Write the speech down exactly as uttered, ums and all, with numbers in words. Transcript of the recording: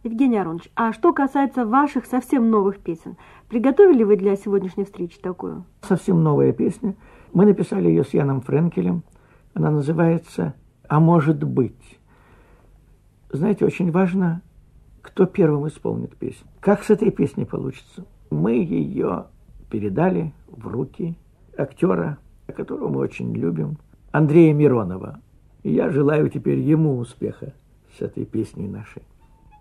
Евгений Аронович, а что касается ваших совсем новых песен, приготовили вы для сегодняшней встречи такую? Совсем новая песня. Мы написали ее с Яном Френкелем. Она называется «А может быть». Знаете, очень важно, кто первым исполнит песню. Как с этой песней получится? Мы ее передали в руки актера, которого мы очень любим, Андрея Миронова. И я желаю теперь ему успеха с этой песней нашей.